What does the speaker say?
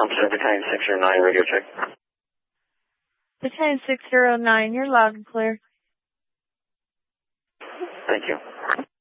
Officer Battalion 609, radio check. Battalion 609, you're loud and clear. Thank you.